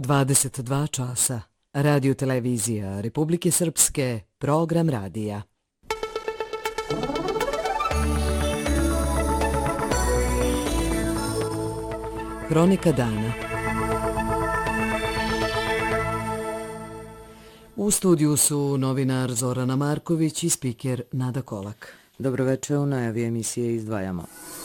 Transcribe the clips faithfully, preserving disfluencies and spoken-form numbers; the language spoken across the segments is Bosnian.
dvadeset dva časa. Radio televizija Republike Srpske, program radija. Hronika dana. U studiju su novinar Zorana Marković i spiker Nada Kolak. Dobroveče, u najavi emisije izdvajamo.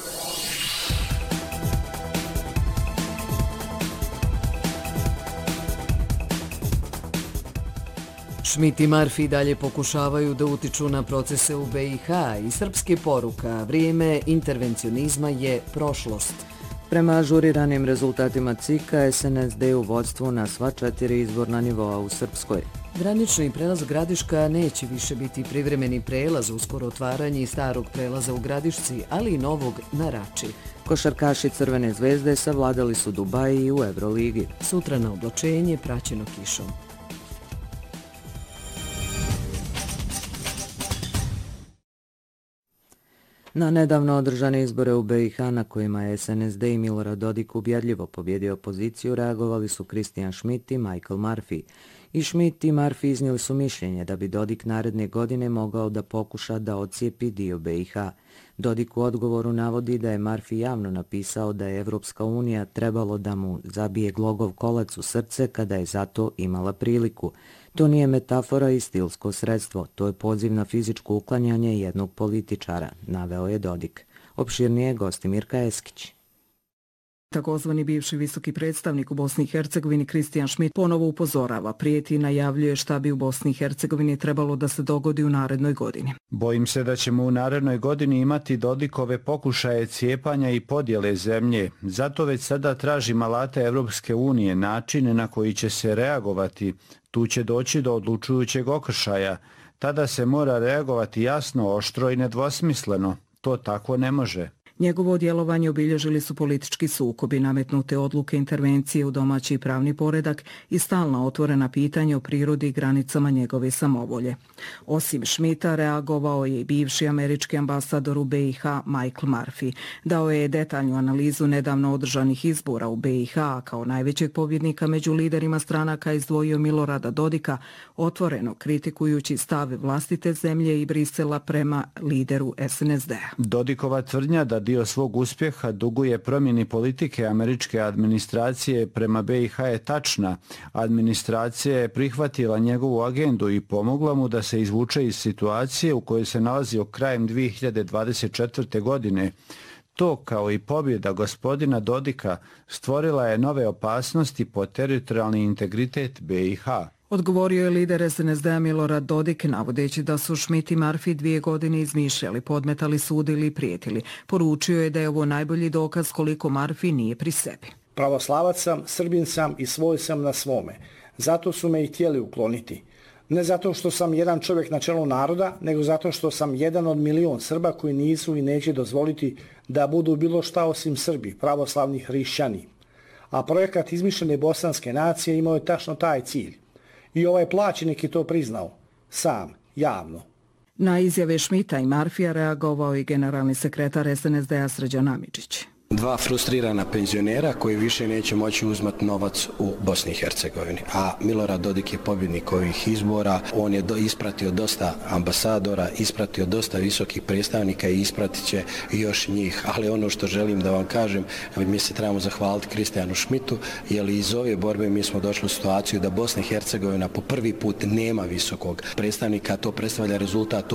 Schmidt i Marfi dalje pokušavaju da utiču na procese u be i ha i srpske poruka. Vrijeme intervencionizma je prošlost. Prema ažuriranim rezultatima C I K-a, es en es de u vodstvu na sva četiri izborna nivoa u Srpskoj. Granični prelaz Gradiška neće više biti privremeni prelaz, uskoro otvaranje i starog prelaza u Gradišci, ali i novog na Rači. Košarkaši Crvene zvezde savladali su Dubaji u Euroligi. Sutra na oblačenje praćeno kišom. Na nedavno održane izbore u be i ha na kojima je es en es de i Milorad Dodik ubjedljivo pobjedio opoziciju, reagovali su Christian Schmidt i Michael Murphy. I Schmidt i Murphy iznijeli su mišljenje da bi Dodik naredne godine mogao da pokuša da ocijepi dio be i ha. Dodik u odgovoru navodi da je Murphy javno napisao da je Evropska unija trebalo da mu zabije glogov kolac u srce kada je zato imala priliku. To nije metafora i stilsko sredstvo, to je poziv na fizičko uklanjanje jednog političara, naveo je Dodik. Opširnije gosti Mirka Eskić. Takozvani bivši visoki predstavnik u Bosni i Hercegovini Christian Schmidt ponovo upozorava, prijeti i najavljuje šta bi u Bosni i Hercegovini trebalo da se dogodi u narednoj godini. Bojim se da ćemo u narednoj godini imati Dodikove pokušaje cijepanja i podjele zemlje. Zato već sada tražim alate Evropske unije, načine na koji će se reagovati. Tu će doći do odlučujućeg okršaja. Tada se mora reagovati jasno, oštro i nedvosmisleno. To tako ne može. Njegovo djelovanje obilježili su politički sukobi, nametnute odluke intervencije u domaći i pravni poredak i stalna otvorena pitanja o prirodi i granicama njegove samovolje. Osim Schmidta reagovao je i bivši američki ambasador u be i ha Michael Murphy. Dao je detaljnu analizu nedavno održanih izbora u be i ha, kao najvećeg pobjednika među liderima stranaka izdvojio Milorada Dodika, otvoreno kritikujući stave vlastite zemlje i Brisela prema lideru es en es de-a. Dodikova tvrdnja da dio svog uspjeha duguje promjeni politike američke administracije prema be i ha je tačna. Administracija je prihvatila njegovu agendu i pomogla mu da se izvuče iz situacije u kojoj se nalazio krajem dvije hiljade dvadeset četvrte. godine. To, kao i pobjeda gospodina Dodika, stvorila je nove opasnosti po teritorijalni integritet be i ha. Odgovorio je lider es en es de-a Milorad Dodik, navodeći da su Schmidt i Murphy dvije godine izmišljali, podmetali, sudili i prijetili. Poručio je da je ovo najbolji dokaz koliko Murphy nije pri sebi. Pravoslavac sam, Srbin sam i svoj sam na svome. Zato su me i htjeli ukloniti. Ne zato što sam jedan čovjek na čelu naroda, nego zato što sam jedan od milion Srba koji nisu i neće dozvoliti da budu bilo šta osim Srbi, pravoslavni hrišćani. A projekat izmišljene bosanske nacije imao je tačno taj cilj. I ovaj plaćenik je to priznao, sam, javno. Na izjave Schmidta i Murphyja reagovao i generalni sekretar es en es de-a Srđan Amidžić. Dva frustrirana penzionera koji više neće moći uzmati novac u Bosni i Hercegovini. A Milorad Dodik je pobjednik ovih izbora. On je do, ispratio dosta ambasadora, ispratio dosta visokih predstavnika i ispratit će još njih. Ali ono što želim da vam kažem, mi se trebamo zahvaliti Christianu Schmidtu, jer iz ove borbe mi smo došli u situaciju da Bosna i Hercegovina po prvi put nema visokog predstavnika. To predstavlja rezultat